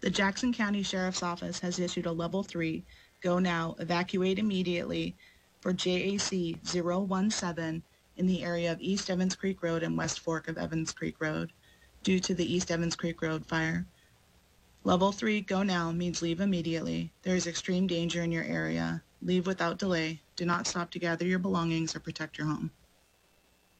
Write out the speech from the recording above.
The Jackson County Sheriff's Office has issued a Level 3 Go Now, Evacuate Immediately for JAC 017 in the area of East Evans Creek Road and West Fork of Evans Creek Road due to the East Evans Creek Road fire. Level 3 Go Now means leave immediately. There is extreme danger in your area. Leave without delay. Do not stop to gather your belongings or protect your home.